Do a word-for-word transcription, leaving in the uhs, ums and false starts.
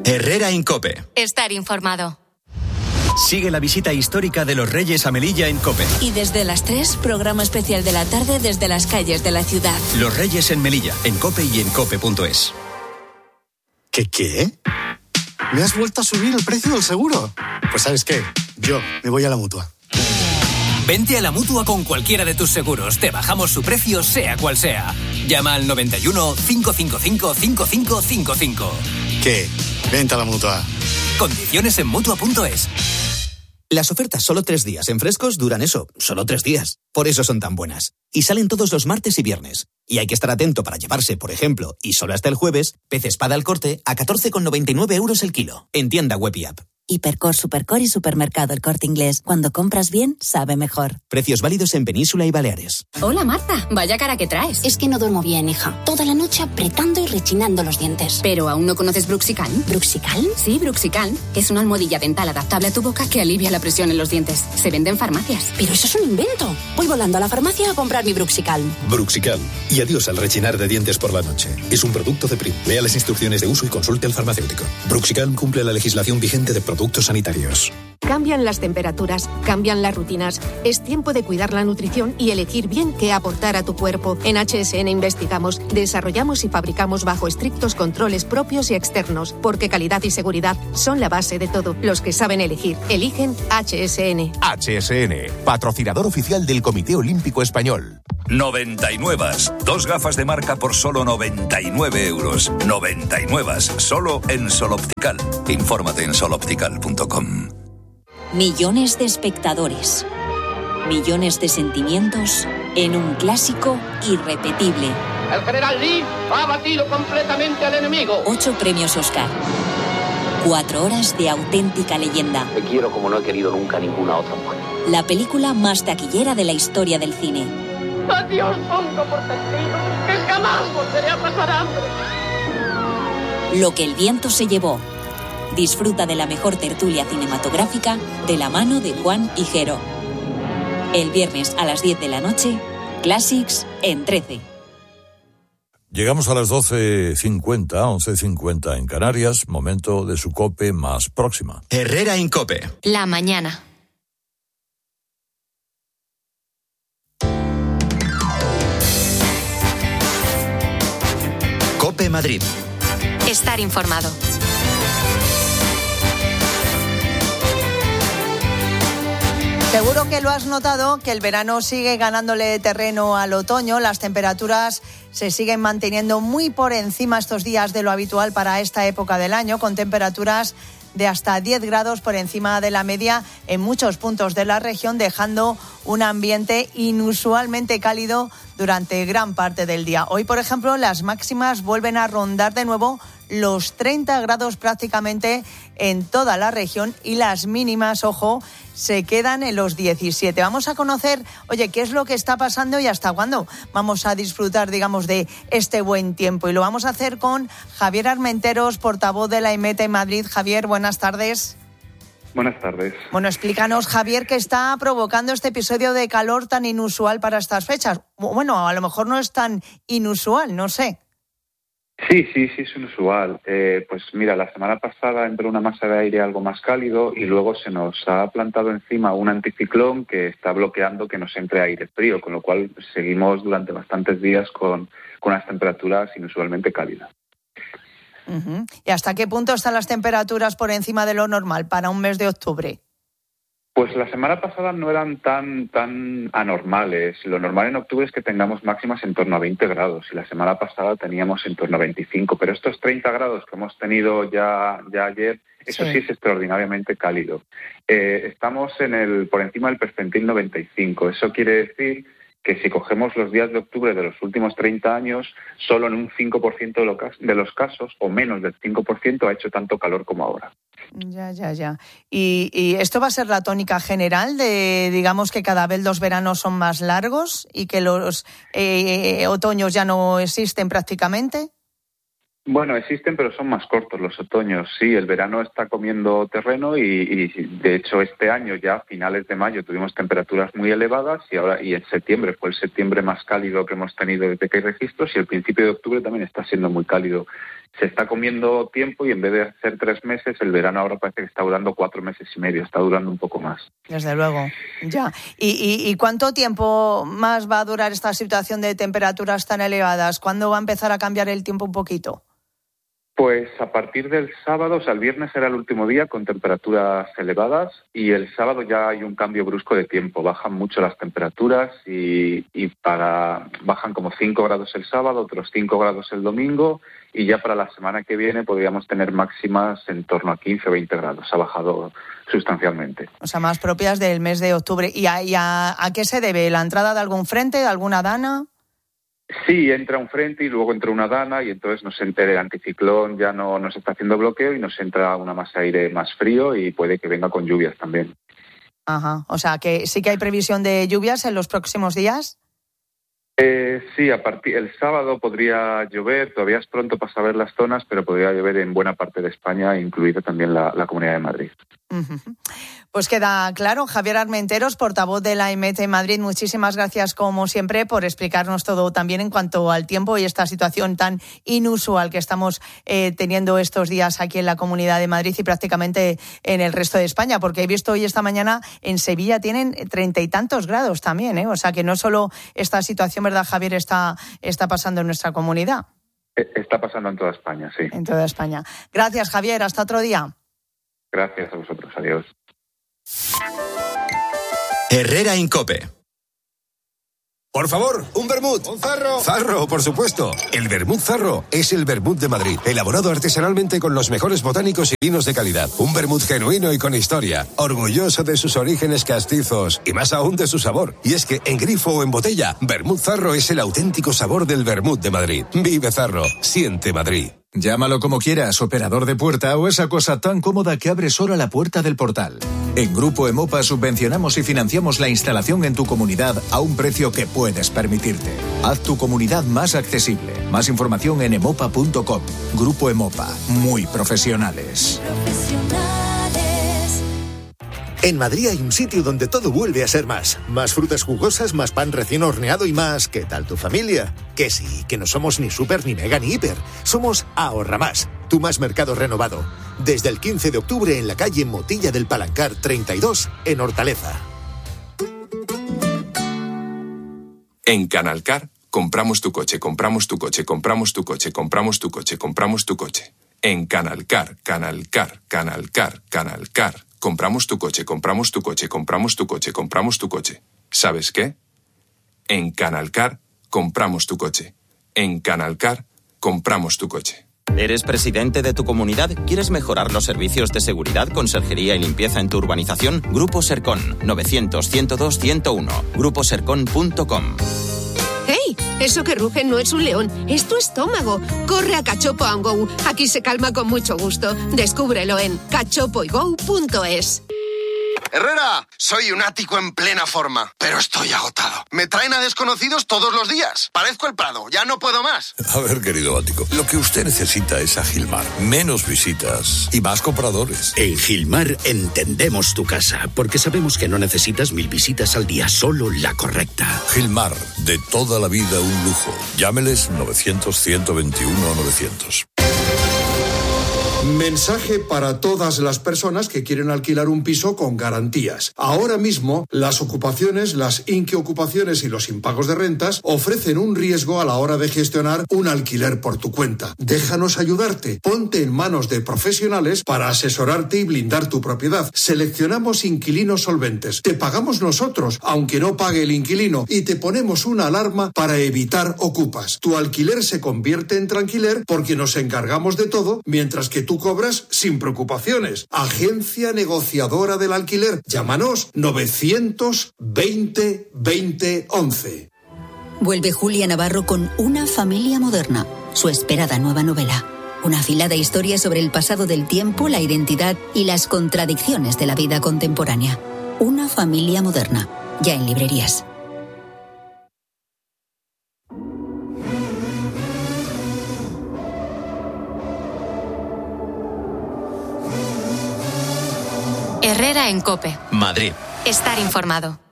Herrera Incope. Estar informado. Sigue la visita histórica de los Reyes a Melilla en COPE. Y desde las tres, programa especial de la tarde desde las calles de la ciudad. Los Reyes en Melilla, en COPE y en cope punto es. ¿Qué qué? ¿Me has vuelto a subir el precio del seguro? Pues ¿sabes qué? Yo me voy a la Mutua. Vente a la Mutua con cualquiera de tus seguros. Te bajamos su precio, sea cual sea. Llama al noventa y uno, cinco cinco cinco, cinco cinco cinco cinco. ¿Qué? Vente a la Mutua. Condiciones en Mutua punto es. Las ofertas solo tres días en Frescos duran eso, solo tres días. Por eso son tan buenas. Y salen todos los martes y viernes. Y hay que estar atento para llevarse, por ejemplo, y solo hasta el jueves, pez espada al corte a catorce con noventa y nueve euros el kilo. En tienda web y app. Hipercor, Supercor y Supermercado El Corte Inglés. Cuando compras bien, sabe mejor. Precios válidos en Península y Baleares. Hola Marta, vaya cara que traes. Es que no duermo bien, hija. Toda la noche apretando y rechinando los dientes. ¿Pero aún no conoces Bruxical? ¿Bruxical? Sí, Bruxical. Es una almohadilla dental adaptable a tu boca que alivia la presión en los dientes. Se vende en farmacias. Pero eso es un invento. Voy volando a la farmacia a comprar mi Bruxical. Bruxical. Y adiós al rechinar de dientes por la noche. Es un producto de Prim. Lea las instrucciones de uso y consulte al farmacéutico. Bruxical cumple la legislación vigente de productos sanitarios. Cambian las temperaturas, cambian las rutinas. Es tiempo de cuidar la nutrición y elegir bien qué aportar a tu cuerpo. En H S N investigamos, desarrollamos y fabricamos bajo estrictos controles propios y externos, porque calidad y seguridad son la base de todo. Los que saben elegir, eligen H S N. H S N, patrocinador oficial del Comité Olímpico Español. noventa y nueve. Dos gafas de marca por solo noventa y nueve euros. noventa y nueve. Solo en Sol Optical. Infórmate en sol optical punto com. Millones de espectadores. Millones de sentimientos en un clásico irrepetible. El general Lee ha batido completamente al enemigo. Ocho premios Oscar. Cuatro horas de auténtica leyenda. Te quiero como no he querido nunca ninguna otra mujer. La película más taquillera de la historia del cine. Adiós, pongo por testigo que jamás volveré a pasar hambre. Lo que el viento se llevó. Disfruta de la mejor tertulia cinematográfica de la mano de Juan Higuero. El viernes a las diez de la noche, Classics en trece. Llegamos a las doce cincuenta, once cincuenta en Canarias, momento de su COPE más próxima. Herrera Incope. La mañana. COPE Madrid. Estar informado. Seguro que lo has notado, que el verano sigue ganándole terreno al otoño. Las temperaturas se siguen manteniendo muy por encima estos días de lo habitual para esta época del año, con temperaturas de hasta diez grados por encima de la media en muchos puntos de la región, dejando un ambiente inusualmente cálido durante gran parte del día. Hoy, por ejemplo, las máximas vuelven a rondar de nuevo los treinta grados prácticamente en toda la región y las mínimas, ojo, se quedan en los diecisiete. Vamos a conocer, oye, qué es lo que está pasando y hasta cuándo vamos a disfrutar, digamos, de este buen tiempo. Y lo vamos a hacer con Javier Armenteros, portavoz de la IMETA en Madrid. Javier, buenas tardes. Buenas tardes. Bueno, explícanos, Javier, qué está provocando este episodio de calor tan inusual para estas fechas. Bueno, a lo mejor no es tan inusual, no sé. Sí, sí, sí, es inusual. Eh, pues mira, la semana pasada entró una masa de aire algo más cálido y luego se nos ha plantado encima un anticiclón que está bloqueando que nos entre aire frío, con lo cual seguimos durante bastantes días con, con unas temperaturas inusualmente cálidas. Uh-huh. ¿Y hasta qué punto están las temperaturas por encima de lo normal para un mes de octubre? Pues la semana pasada no eran tan tan anormales. Lo normal en octubre es que tengamos máximas en torno a veinte grados y la semana pasada teníamos en torno a veinticinco. Pero estos treinta grados que hemos tenido ya, ya ayer, eso sí, sí es extraordinariamente cálido. Eh, estamos en el por encima del percentil noventa y cinco. Eso quiere decir que si cogemos los días de octubre de los últimos treinta años, solo en un cinco por ciento de los casos, o menos del cinco por ciento, ha hecho tanto calor como ahora. Ya, ya, ya. ¿Y, y esto va a ser la tónica general de, digamos, que cada vez los veranos son más largos y que los eh, otoños ya no existen prácticamente? Bueno, existen, pero son más cortos los otoños. Sí, el verano está comiendo terreno y, y de hecho este año ya a finales de mayo tuvimos temperaturas muy elevadas y ahora y en septiembre fue el septiembre más cálido que hemos tenido desde que hay registros y el principio de octubre también está siendo muy cálido. se está comiendo tiempo y en vez de hacer tres meses, el verano ahora parece que está durando cuatro meses y medio, está durando un poco más. Desde luego, ya. ¿Y, y, y cuánto tiempo más va a durar esta situación de temperaturas tan elevadas? ¿Cuándo va a empezar a cambiar el tiempo un poquito? Pues a partir del sábado, o sea, el viernes será el último día con temperaturas elevadas y el sábado ya hay un cambio brusco de tiempo. Bajan mucho las temperaturas y, y para bajan como cinco grados el sábado, otros cinco grados el domingo y ya para la semana que viene podríamos tener máximas en torno a quince o veinte grados. Ha bajado sustancialmente. O sea, más propias del mes de octubre. ¿Y a, y a, a qué se debe? ¿La entrada de algún frente, de alguna dana? Sí, entra un frente y luego entra una dana y entonces nos entra el anticiclón, ya no nos está haciendo bloqueo y nos entra una masa de aire más frío y puede que venga con lluvias también. Ajá, o sea que sí que hay previsión de lluvias en los próximos días. Eh, sí, a partir el sábado podría llover, todavía es pronto para saber las zonas, pero podría llover en buena parte de España, incluida también la, la Comunidad de Madrid. Uh-huh. Pues queda claro. Javier Armenteros, portavoz de la E M E T en Madrid, muchísimas gracias como siempre por explicarnos todo también en cuanto al tiempo y esta situación tan inusual que estamos eh, teniendo estos días aquí en la Comunidad de Madrid y prácticamente en el resto de España, porque he visto hoy esta mañana en Sevilla tienen treinta y tantos grados también, ¿eh? O sea que no solo esta situación, ¿verdad, Javier?, está, está pasando en nuestra comunidad. Está pasando en toda España, sí. En toda España. Gracias, Javier. Hasta otro día. Gracias a vosotros. Adiós. Herrera en COPE. Por favor, un vermut. Un zarro. Zarro, por supuesto. El vermut Zarro es el vermut de Madrid, elaborado artesanalmente con los mejores botánicos y vinos de calidad. Un vermut genuino y con historia, orgulloso de sus orígenes castizos y más aún de su sabor. Y es que en grifo o en botella, vermut Zarro es el auténtico sabor del vermut de Madrid. Vive Zarro, siente Madrid. Llámalo como quieras, operador de puerta o esa cosa tan cómoda que abre sola la puerta del portal. En Grupo Emopa subvencionamos y financiamos la instalación en tu comunidad a un precio que puedes permitirte. Haz tu comunidad más accesible. Más información en emopa punto com. Grupo Emopa, muy profesionales. En Madrid hay un sitio donde todo vuelve a ser más. Más frutas jugosas, más pan recién horneado y más... ¿Qué tal tu familia? Que sí, que no somos ni súper, ni mega, ni hiper. Somos Ahorra Más, tu más mercado renovado. Desde el quince de octubre en la calle Motilla del Palancar treinta y dos, en Hortaleza. En Canalcar, compramos tu coche, compramos tu coche, compramos tu coche, compramos tu coche, compramos tu coche. En Canalcar, Canalcar, Canalcar, Canalcar. Compramos tu coche, compramos tu coche, compramos tu coche, compramos tu coche. ¿Sabes qué? En Canalcar, compramos tu coche. En Canalcar, compramos tu coche. ¿Eres presidente de tu comunidad? ¿Quieres mejorar los servicios de seguridad, conserjería y limpieza en tu urbanización? Grupo Sercon, novecientos, ciento dos, ciento uno. grupo sercon punto com. ¡Hey! Eso que ruge no es un león, es tu estómago. Corre a Cachopo and Go. Aquí se calma con mucho gusto. Descúbrelo en cachopo y go punto es. Herrera, soy un ático en plena forma, pero estoy agotado. Me traen a desconocidos todos los días. Parezco el Prado, ya no puedo más. A ver, querido ático, lo que usted necesita es a Gilmar. Menos visitas y más compradores. En Gilmar entendemos tu casa, porque sabemos que no necesitas mil visitas al día, solo la correcta. Gilmar, de toda la vida un lujo. Llámeles novecientos, ciento veintiuno, novecientos. Mensaje para todas las personas que quieren alquilar un piso con garantías. Ahora mismo, las ocupaciones, las inquiocupaciones y los impagos de rentas ofrecen un riesgo a la hora de gestionar un alquiler por tu cuenta. Déjanos ayudarte. Ponte en manos de profesionales para asesorarte y blindar tu propiedad. Seleccionamos inquilinos solventes. Te pagamos nosotros, aunque no pague el inquilino, y te ponemos una alarma para evitar ocupas. Tu alquiler se convierte en tranquiler porque nos encargamos de todo, mientras que tú Tú cobras sin preocupaciones. Agencia negociadora del alquiler. Llámanos novecientos veinte veinte once. Vuelve Julia Navarro con Una familia moderna, su esperada nueva novela. Una afilada historia sobre el pasado del tiempo, la identidad y las contradicciones de la vida contemporánea. Una familia moderna, ya en librerías. Herrera en COPE. Madrid. Estar informado.